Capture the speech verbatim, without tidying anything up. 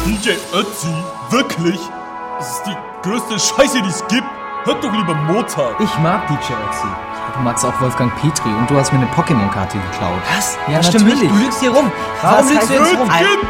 D J Ötzi? Wirklich? Das ist die größte Scheiße, die es gibt. Hört doch lieber Mozart. Ich mag D J Ötzi. Du magst auch Wolfgang Petri und du hast mir eine Pokémon-Karte geklaut. Was? Ja, das stimmt natürlich. nicht. Du lügst hier rum. Warum lügst du jetzt rum? Vergiss